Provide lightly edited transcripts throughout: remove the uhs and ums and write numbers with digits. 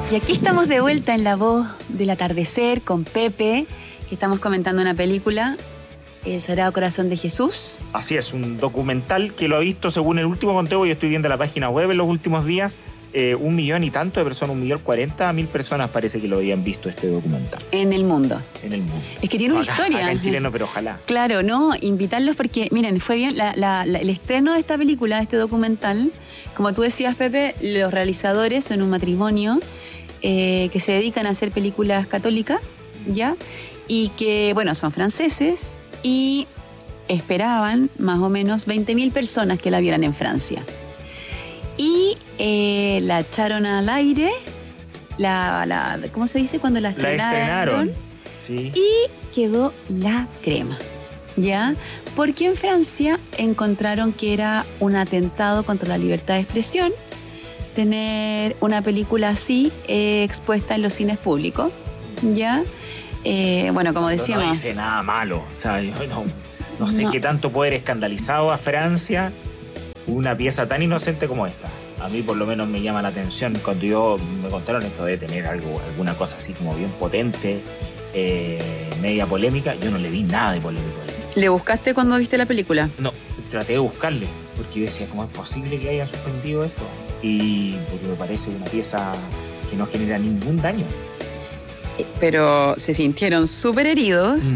Y aquí estamos de vuelta en La Voz del Atardecer con Pepe, que estamos comentando una película, El Sagrado Corazón de Jesús. Así es, un documental que lo ha visto, según el último conteo, yo estoy viendo la página web en los últimos días, 1 millón y tanto de personas, 1.040.000 personas parece que lo habían visto este documental. En el mundo. En el mundo. Es que tiene una historia. Acá en Chile no, pero ojalá. Claro, no, invitarlos porque, miren, fue bien el estreno de esta película, de este documental. Como tú decías, Pepe, los realizadores son un matrimonio que se dedican a hacer películas católicas, ¿ya? Y que, bueno, son franceses y esperaban más o menos 20.000 personas que la vieran en Francia. Y la echaron al aire, ¿cómo se dice? Cuando la estrenaron. Sí. Y quedó la crema, ¿ya? Porque en Francia encontraron que era un atentado contra la libertad de expresión tener una película así expuesta en los cines públicos, ¿ya? Bueno, como decíamos... No dice nada malo, o sea, yo no sé qué tanto puede haber escandalizado a Francia una pieza tan inocente como esta. A mí por lo menos me llama la atención cuando me contaron esto de tener alguna cosa así como bien potente, media polémica. Yo no le vi nada de polémico. ¿Le buscaste cuando viste la película? No, traté de buscarle, porque yo decía, ¿cómo es posible que hayan suspendido esto? Y porque me parece una pieza que no genera ningún daño. Pero se sintieron súper heridos.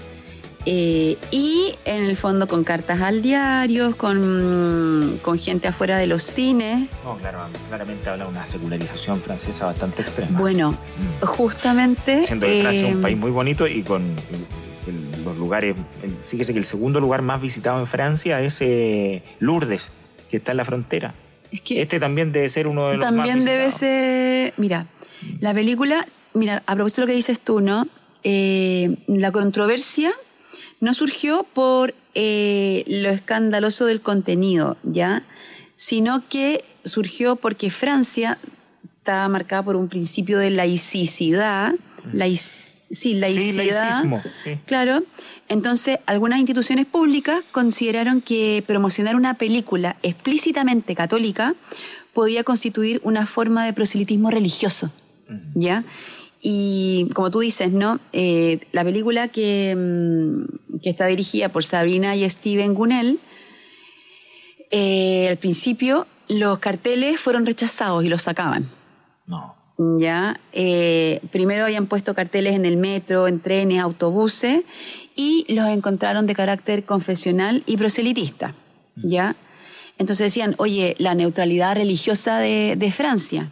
Y en el fondo con cartas al diario, con gente afuera de los cines. No, claro, claramente habla de una secularización francesa bastante extrema. Bueno, justamente... Siendo que Francia es un país muy bonito y con los lugares... Fíjese que el segundo lugar más visitado en Francia es Lourdes, que está en la frontera. Es que este también debe ser uno de los más también visitados. debe ser... Mira, la película... Mira, a propósito de lo que dices tú, ¿no? La controversia no surgió por lo escandaloso del contenido, ¿ya? Sino que surgió porque Francia estaba marcada por un principio de laicidad. Laicidad. Sí, laicismo. Sí. Claro. Entonces, algunas instituciones públicas consideraron que promocionar una película explícitamente católica podía constituir una forma de proselitismo religioso, ¿ya? Y como tú dices, ¿no? La película que está dirigida por Sabrina y Steven Gunnell, al principio los carteles fueron rechazados y los sacaban. No. ¿Ya? Primero habían puesto carteles en el metro, en trenes, autobuses, y los encontraron de carácter confesional y proselitista, ¿ya? Entonces decían, oye, la neutralidad religiosa de Francia.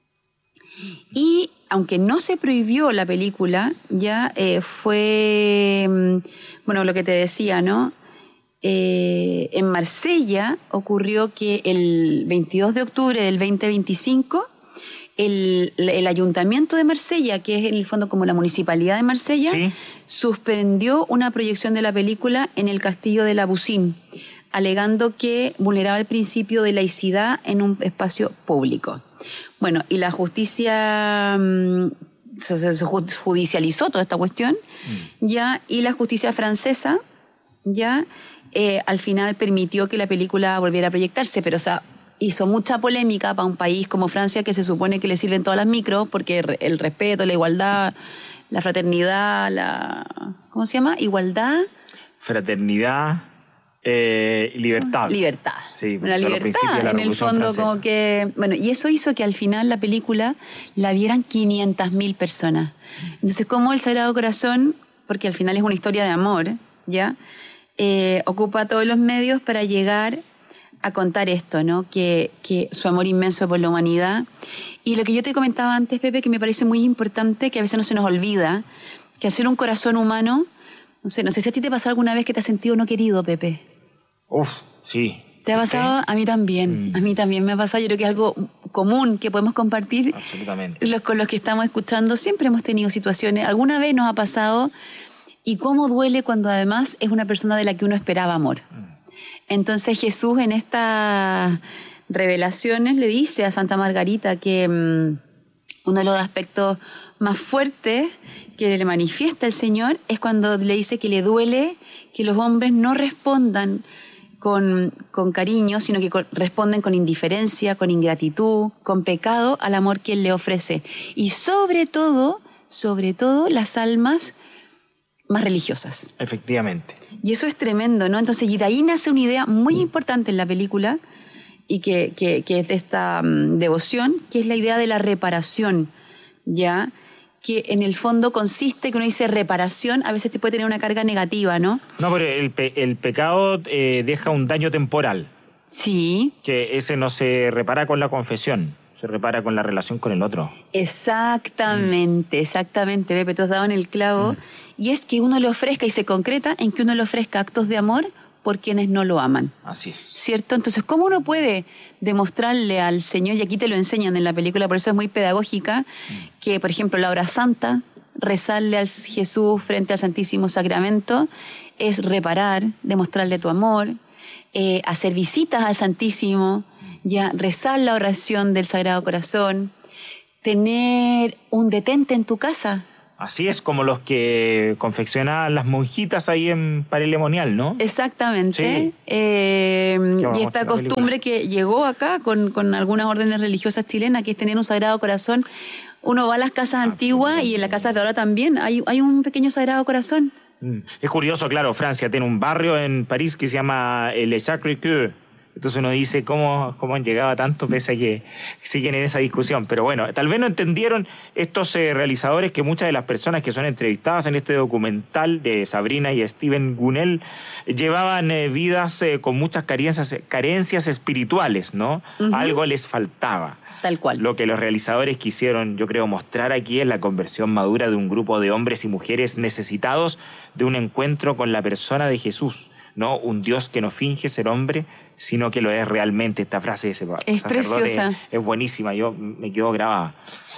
Y aunque no se prohibió la película, ya fue, bueno, lo que te decía, ¿no? En Marsella ocurrió que el 22 de octubre del 2025, el Ayuntamiento de Marsella, que es en el fondo como la Municipalidad de Marsella, ¿sí?, suspendió una proyección de la película en el Castillo de la Bucín, alegando que vulneraba el principio de laicidad en un espacio público. Bueno, y la justicia, se judicializó toda esta cuestión, ya, y la justicia francesa, ya, al final permitió que la película volviera a proyectarse, pero, o sea, hizo mucha polémica para un país como Francia, que se supone que le sirven todas las micros, porque el respeto, la igualdad, la fraternidad, ¿cómo se llama? Igualdad. Fraternidad. Libertad. Libertad. Sí, la libertad, en el fondo, francesa. Como que... Bueno, y eso hizo que al final la película la vieran 500.000 personas. Entonces, como El Sagrado Corazón, porque al final es una historia de amor, ¿ya? Ocupa todos los medios para llegar a contar esto, ¿no? Que su amor inmenso por la humanidad. Y lo que yo te comentaba antes, Pepe, que me parece muy importante, que a veces no se nos olvida, que hacer un corazón humano... No sé si a ti te pasó alguna vez que te has sentido no querido, Pepe. Sí. ¿Te ha pasado? A mí también. A mí también me ha pasado. Yo creo que es algo común que podemos compartir. Absolutamente. Con los que estamos escuchando. Siempre hemos tenido situaciones. Alguna vez nos ha pasado. Y cómo duele cuando además es una persona de la que uno esperaba amor. Entonces Jesús en estas revelaciones le dice a Santa Margarita que uno de los aspectos más fuertes que le manifiesta el Señor es cuando le dice que le duele que los hombres no respondan con cariño, sino que responden con indiferencia, con ingratitud, con pecado al amor que Él le ofrece. Y sobre todo, las almas más religiosas. Efectivamente. Y eso es tremendo, ¿no? Entonces, y de ahí nace una idea muy importante en la película, y que es de esta devoción, que es la idea de la reparación, ¿ya? Que en el fondo consiste, que uno dice reparación, a veces te puede tener una carga negativa, ¿no? No, pero el pecado deja un daño temporal. Sí. Que ese no se repara con la confesión, se repara con la relación con el otro. Exactamente, Pepe, tú has dado en el clavo. Y es que uno le ofrezca, y se concreta en que uno le ofrezca actos de amor por quienes no lo aman. Así es. ¿Cierto? Entonces, ¿cómo uno puede demostrarle al Señor, y aquí te lo enseñan en la película, por eso es muy pedagógica, que, por ejemplo, la hora santa, rezarle al Jesús frente al Santísimo Sacramento, es reparar, demostrarle tu amor, hacer visitas al Santísimo, ya rezar la oración del Sagrado Corazón, tener un detente en tu casa. Así es, como los que confeccionaban las monjitas ahí en Parelemonial, ¿no? Exactamente. Sí. Y esta costumbre que llegó acá con algunas órdenes religiosas chilenas, que es tener un Sagrado Corazón. Uno va a las casas antiguas, y en las casas de ahora también hay un pequeño Sagrado Corazón. Es curioso, claro, Francia tiene un barrio en París que se llama Le Sacré-Cœur. Entonces uno dice, ¿cómo han llegado a tanto, pese a que siguen en esa discusión? Pero bueno, tal vez no entendieron estos realizadores que muchas de las personas que son entrevistadas en este documental de Sabrina y Steven Gunnell llevaban vidas con muchas carencias espirituales, ¿no? Algo les faltaba. Tal cual. Lo que los realizadores quisieron, yo creo, mostrar aquí es la conversión madura de un grupo de hombres y mujeres necesitados de un encuentro con la persona de Jesús, ¿no? Un Dios que no finge ser hombre, sino que lo es realmente. Esta frase de ese es preciosa. Es buenísima, yo me quedo grabada.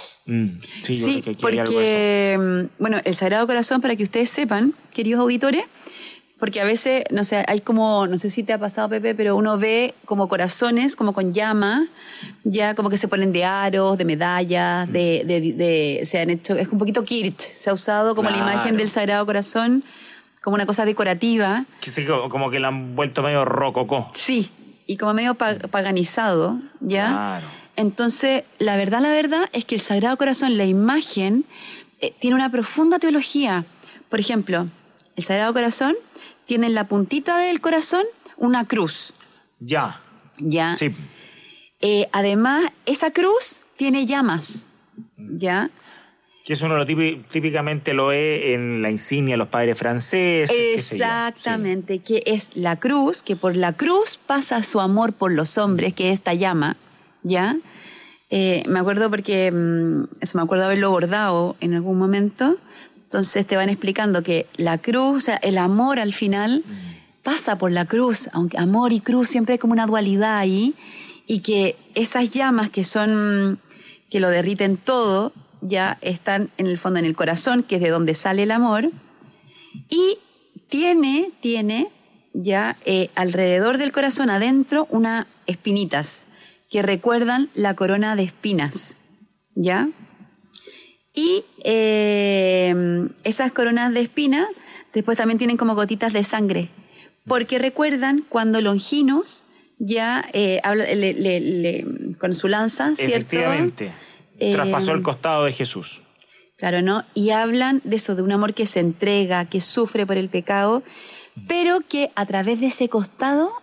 Sí, porque, bueno, el Sagrado Corazón, para que ustedes sepan, queridos auditores, porque a veces, no sé, hay como, no sé si te ha pasado, Pepe, pero uno ve como corazones, como con llama, ya como que se ponen de aros, de medallas, se han hecho, es un poquito Kirch, se ha usado como la imagen del Sagrado Corazón, como una cosa decorativa. Sí, como que la han vuelto medio rococó. Sí, y como medio paganizado, ¿ya? Claro. Entonces, la verdad es que el Sagrado Corazón, la imagen, tiene una profunda teología. Por ejemplo, el Sagrado Corazón tiene en la puntita del corazón una cruz. Ya. Sí. Además, esa cruz tiene llamas, ¿ya? Que eso uno típicamente lo ve en la insignia de los padres franceses. Exactamente, que es la cruz, que por la cruz pasa su amor por los hombres, que es esta llama, ¿ya? Me acuerdo porque, me acuerdo haberlo bordado en algún momento. Entonces te van explicando que la cruz, o sea, el amor al final pasa por la cruz, aunque amor y cruz siempre hay como una dualidad ahí, y que esas llamas que lo derriten todo, ya están en el fondo en el corazón, que es de donde sale el amor, y tiene ya alrededor del corazón, adentro, unas espinitas que recuerdan la corona de espinas, ¿ya? Y esas coronas de espina después también tienen como gotitas de sangre, porque recuerdan cuando Longinos ya con su lanza, ¿cierto? Efectivamente. Traspasó el costado de Jesús. Claro, ¿no? Y hablan de eso, de un amor que se entrega, que sufre por el pecado, pero que a través de ese costado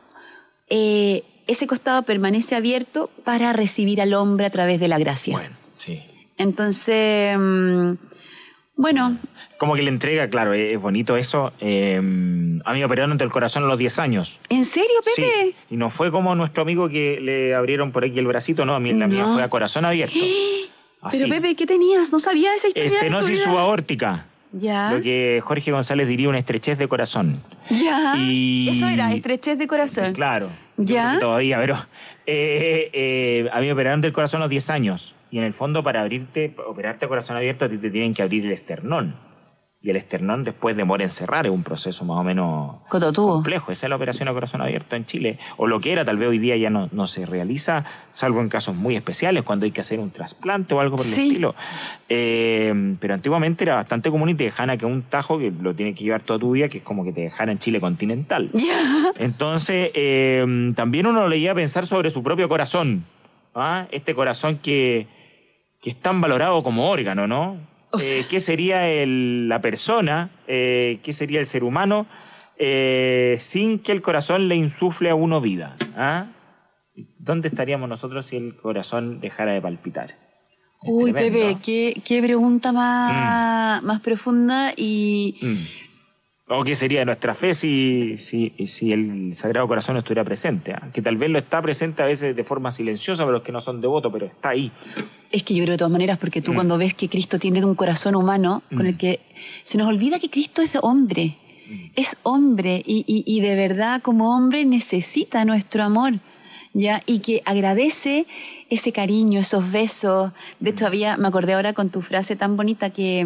permanece abierto para recibir al hombre a través de la gracia. Bueno, sí. Entonces, bueno. Como que le entrega, claro, es bonito eso. A mí me operaron del corazón a los 10 años. ¿En serio, Pepe? Sí, y no fue como nuestro amigo que le abrieron por aquí el bracito, no, la mía fue a corazón abierto. Así. Pero Pepe, ¿qué tenías? No sabía esa historia. Estenosis subaórtica. Ya. Lo que Jorge González diría una estrechez de corazón. Ya. Y... Eso era, estrechez de corazón. Claro. Ya. Todavía, pero a mí me operaron del corazón a los 10 años. Y en el fondo, para operarte a corazón abierto, te tienen que abrir el esternón. y el esternón después demora en cerrar. Es un proceso más o menos Cototubo. complejo. Esa es la operación a corazón abierto en Chile. O lo que era, tal vez hoy día ya no se realiza, salvo en casos muy especiales, cuando hay que hacer un trasplante o algo por el estilo. Pero antiguamente era bastante común y te dejaban que un tajo que lo tienes que llevar toda tu vida, que es como que te dejaran en Chile continental. Entonces, también uno le iba a pensar sobre su propio corazón. ¿Ah? Este corazón que es tan valorado como órgano, ¿no? O sea, ¿qué sería la persona, qué sería el ser humano sin que el corazón le insufle a uno vida? ¿Ah? ¿Dónde estaríamos nosotros si el corazón dejara de palpitar? Uy, tremendo. Pepe, qué pregunta más profunda y... ¿O qué sería nuestra fe si el Sagrado Corazón no estuviera presente? ¿Ah? Que tal vez lo está presente a veces de forma silenciosa para los que no son devotos, pero está ahí. Es que yo creo de todas maneras, porque tú cuando ves que Cristo tiene un corazón humano con el que se nos olvida que Cristo es hombre. Es hombre y de verdad como hombre necesita nuestro amor, ¿ya? Y que agradece ese cariño, esos besos. De hecho, me acordé ahora con tu frase tan bonita que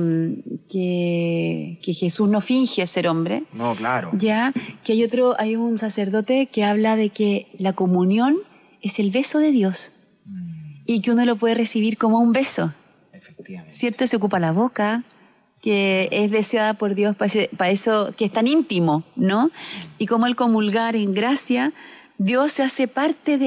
Jesús no finge ser hombre. No, claro. Ya, que hay un sacerdote que habla de que la comunión es el beso de Dios y que uno lo puede recibir como un beso. Efectivamente. ¿Cierto? Se ocupa la boca, que es deseada por Dios para eso, que es tan íntimo, ¿no? Y como al comulgar en gracia, Dios se hace parte de